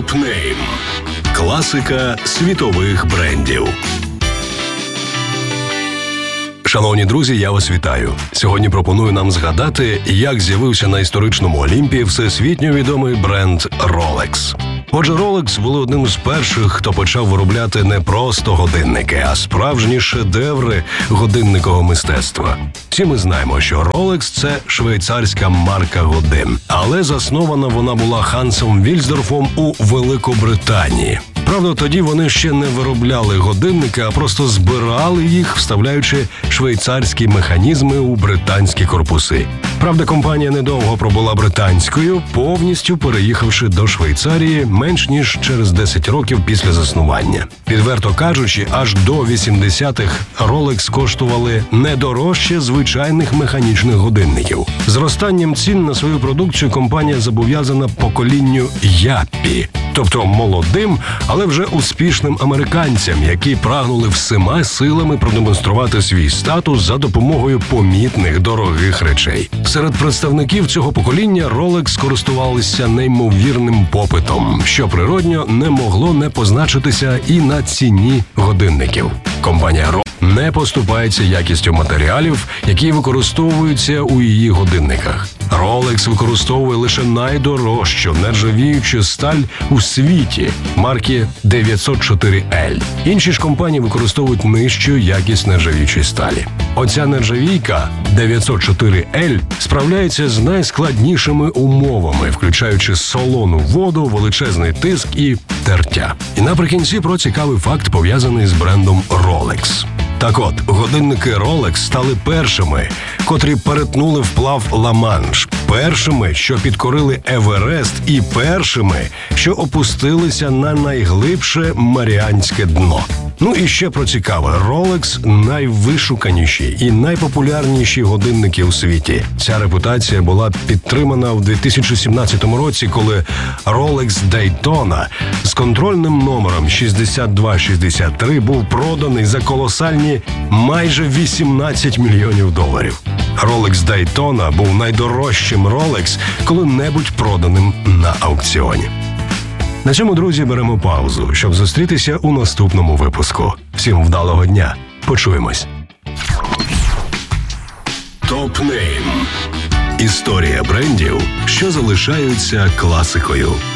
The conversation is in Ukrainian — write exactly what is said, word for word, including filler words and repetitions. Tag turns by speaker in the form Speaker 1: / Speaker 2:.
Speaker 1: Топ-нейм. Класика світових брендів. Шановні друзі, я вас вітаю. Сьогодні пропоную нам згадати, як з'явився на історичному Олімпі всесвітньо відомий бренд Rolex. Отже, Rolex були одним з перших, хто почав виробляти не просто годинники, а справжні шедеври годинникового мистецтва. Всі ми знаємо, що Rolex – це швейцарська марка годин, але заснована вона була Хансом Вільсдорфом у Великобританії. Правда, тоді вони ще не виробляли годинники, а просто збирали їх, вставляючи швейцарські механізми у британські корпуси. Правда, компанія недовго пробула британською, повністю переїхавши до Швейцарії менш ніж через десять років після заснування. Відверто кажучи, аж до вісімдесятих Rolex коштували не дорожче звичайних механічних годинників. Зростанням цін на свою продукцію компанія зобов'язана поколінню Яппі, тобто молодим, але вже успішним американцям, які прагнули всіма силами продемонструвати свій статус за допомогою помітних дорогих речей. Серед представників цього покоління Rolex користувалися неймовірним попитом, що природньо не могло не позначитися і на ціні годинників. Компанія Rolex не поступається якістю матеріалів, які використовуються у її годинниках. Rolex використовує лише найдорожчу нержавіючу сталь у світі марки дев'ятсот чотири ель. Інші ж компанії використовують нижчу якість нержавіючої сталі. Оця нержавійка дев'ятсот чотири ель справляється з найскладнішими умовами, включаючи солону воду, величезний тиск і тертя. І наприкінці про цікавий факт, пов'язаний з брендом Rolex. Так от, годинники Rolex стали першими, котрі перетнули вплав Ла-Манш, першими, що підкорили Еверест, і першими, що опустилися на найглибше Маріанське дно. Ну і ще про цікаве. Rolex – найвишуканіші і найпопулярніші годинники у світі. Ця репутація була підтримана в дві тисячі сімнадцятому році, коли Rolex Daytona з контрольним номером шістдесят два шістдесят три був проданий за колосальні майже вісімнадцять мільйонів доларів. Rolex Daytona був найдорожчим Rolex коли-небудь проданим на аукціоні. На цьому, друзі, беремо паузу, щоб зустрітися у наступному випуску. Всім вдалого дня. Почуємось. Топ-нейм. Історія брендів, що залишаються класикою.